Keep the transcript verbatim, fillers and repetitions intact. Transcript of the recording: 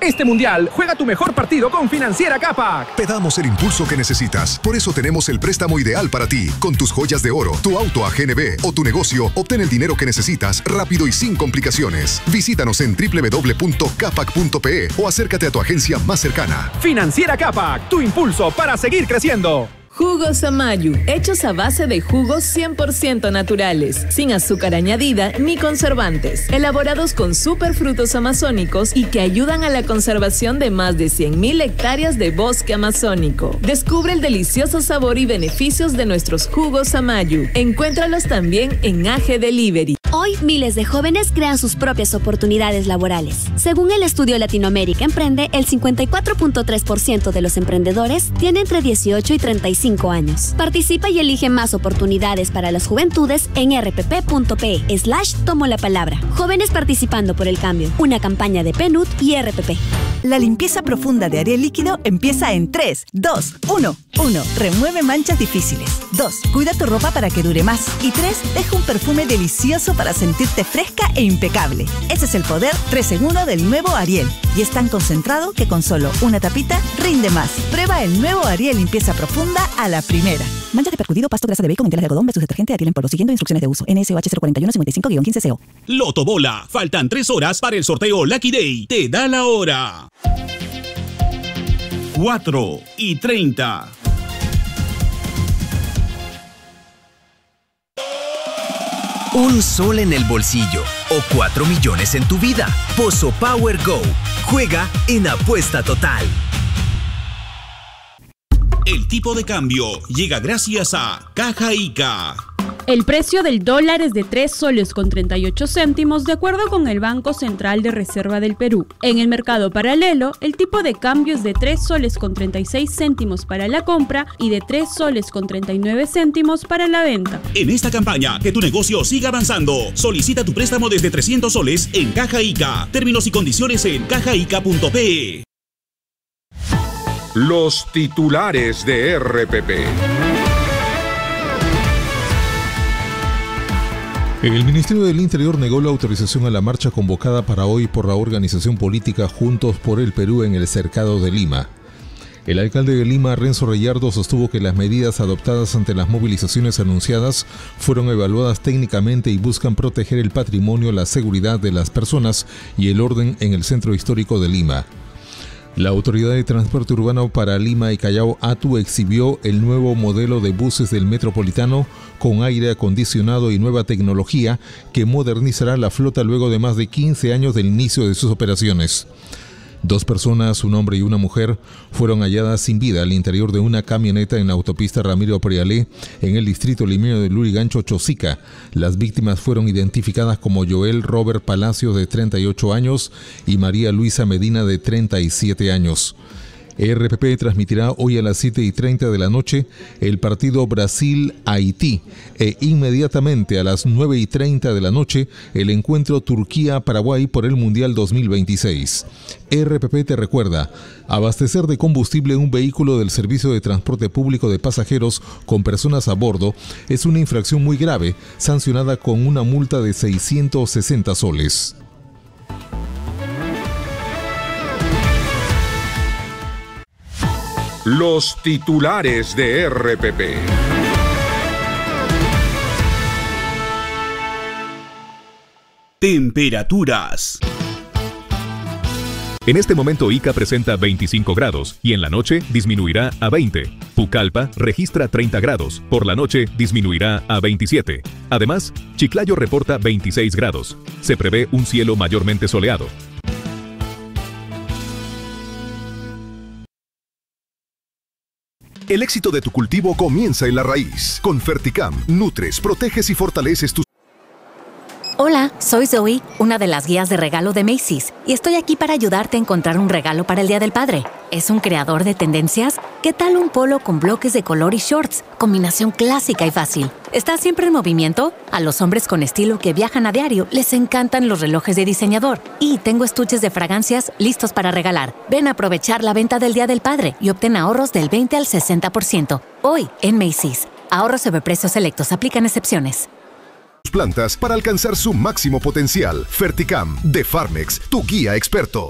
Este mundial, juega tu mejor partido con Financiera Capac. Te damos el impulso que necesitas. Por eso tenemos el préstamo ideal para ti. Con tus joyas de oro, tu auto a G N B o tu negocio, obtén el dinero que necesitas rápido y sin complicaciones. Visítanos en doble u doble u doble u punto capac punto pe o acércate a tu agencia más cercana. Financiera Capac, tu impulso para seguir creciendo. Jugos Amayu, hechos a base de jugos cien por ciento naturales, sin azúcar añadida ni conservantes, elaborados con superfrutos amazónicos y que ayudan a la conservación de más de cien mil hectáreas de bosque amazónico. Descubre el delicioso sabor y beneficios de nuestros jugos Amayu. Encuéntralos también en A G Delivery. Hoy, miles de jóvenes crean sus propias oportunidades laborales. Según el estudio Latinoamérica Emprende, el cincuenta y cuatro punto tres por ciento de los emprendedores tiene entre dieciocho y treinta y cinco años. Participa y elige más oportunidades para las juventudes en r p p punto p e slash tomo la palabra. Jóvenes participando por el cambio. Una campaña de P N U D y R P P. La limpieza profunda de Ariel Líquido empieza en tres, dos, uno. uno. Remueve manchas difíciles. dos. Cuida tu ropa para que dure más. Y tres. Deja un perfume delicioso para sentirte fresca e impecable. Ese es el poder tres en uno del nuevo Ariel. Y es tan concentrado que con solo una tapita rinde más. Prueba el nuevo Ariel Limpieza Profunda a la primera. Mancha de percudido, pasto, grasa de bacon, enteras de algodón versus detergente Ariel en polvo. Siguiendo instrucciones de uso. N S O H cero cuatro uno cinco cinco guion quince C O. Loto Bola. Faltan tres horas para el sorteo Lucky Day. Te da la hora. cuatro y treinta. Un sol en el bolsillo o cuatro millones en tu vida. Pozo Power Go. Juega en Apuesta Total. El tipo de cambio llega gracias a Caja Ica. El precio del dólar es de tres soles con treinta y ocho céntimos de acuerdo con el Banco Central de Reserva del Perú. En el mercado paralelo, el tipo de cambio es de tres soles con treinta y seis céntimos para la compra y de tres soles con treinta y nueve céntimos para la venta. En esta campaña, que tu negocio siga avanzando, solicita tu préstamo desde trescientos soles en Caja Ica. Términos y condiciones en caja ica punto pe. Los titulares de R P P. El Ministerio del Interior negó la autorización a la marcha convocada para hoy por la organización política Juntos por el Perú en el Cercado de Lima. El alcalde de Lima, Renzo Reyardo, sostuvo que las medidas adoptadas ante las movilizaciones anunciadas fueron evaluadas técnicamente y buscan proteger el patrimonio, la seguridad de las personas y el orden en el centro histórico de Lima. La Autoridad de Transporte Urbano para Lima y Callao, ATU, exhibió el nuevo modelo de buses del Metropolitano con aire acondicionado y nueva tecnología que modernizará la flota luego de más de quince años del inicio de sus operaciones. Dos personas, un hombre y una mujer, fueron halladas sin vida al interior de una camioneta en la autopista Ramiro Prialé, en el distrito limeño de Lurigancho, Chosica. Las víctimas fueron identificadas como Joel Robert Palacios, de treinta y ocho años, y María Luisa Medina, de treinta y siete años. R P P transmitirá hoy a las siete y treinta de la noche el partido Brasil-Haití e inmediatamente a las nueve y treinta de la noche el encuentro Turquía-Paraguay por el Mundial dos mil veintiséis. R P P te recuerda, abastecer de combustible un vehículo del Servicio de Transporte Público de Pasajeros con personas a bordo es una infracción muy grave, sancionada con una multa de seiscientos sesenta soles. Los titulares de R P P. Temperaturas. En este momento Ica presenta veinticinco grados y en la noche disminuirá a veinte. Pucallpa registra treinta grados, por la noche disminuirá a veintisiete. Además, Chiclayo reporta veintiséis grados. Se prevé un cielo mayormente soleado. El éxito de tu cultivo comienza en la raíz. Con Ferticam, nutres, proteges y fortaleces tus... Hola, soy Zoe, una de las guías de regalo de Macy's, y estoy aquí para ayudarte a encontrar un regalo para el Día del Padre. ¿Es un creador de tendencias? ¿Qué tal un polo con bloques de color y shorts? Combinación clásica y fácil. ¿Estás siempre en movimiento? A los hombres con estilo que viajan a diario les encantan los relojes de diseñador. Y tengo estuches de fragancias listos para regalar. Ven a aprovechar la venta del Día del Padre y obtén ahorros del veinte al sesenta por ciento. Hoy en Macy's. Ahorros sobre precios selectos. Aplican excepciones. Plantas para alcanzar su máximo potencial. Ferticam de Farmex, tu guía experto.